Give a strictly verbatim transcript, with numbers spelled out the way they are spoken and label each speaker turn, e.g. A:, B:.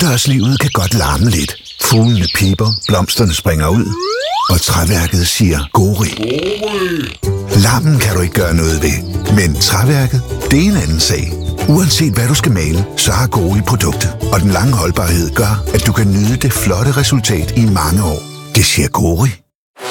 A: Udendørslivet kan godt larme lidt. Fuglene piper, blomsterne springer ud, og træværket siger gori. Larmen kan du ikke gøre noget ved, men træværket, det er en anden sag. Uanset hvad du skal male, så har Gori produktet, og den lange holdbarhed gør, at du kan nyde det flotte resultat i mange år. Det siger Gori.